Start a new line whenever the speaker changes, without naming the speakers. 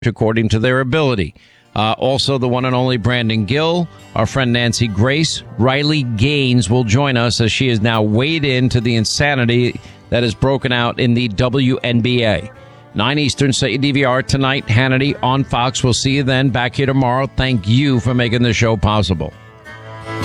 according to their ability. Also, the one and only Brandon Gill, our friend Nancy Grace, Riley Gaines will join us as she is now weighed into the insanity that has broken out in the WNBA. 9 Eastern, set your DVR tonight. Hannity on Fox. We'll see you then. Back here tomorrow. Thank you for making the show possible.